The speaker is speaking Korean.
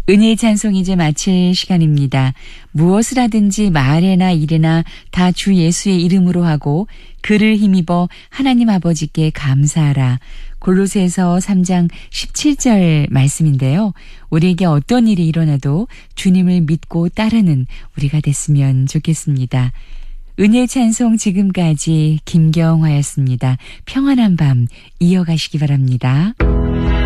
은혜의 찬송 이제 마칠 시간입니다. 무엇을 하든지 말에나 일에나 다 주 예수의 이름으로 하고 그를 힘입어 하나님 아버지께 감사하라. 골로새서 3장 17절 말씀인데요. 우리에게 어떤 일이 일어나도 주님을 믿고 따르는 우리가 됐으면 좋겠습니다. 은혜의 찬송 지금까지 김경화였습니다. 평안한 밤 이어가시기 바랍니다.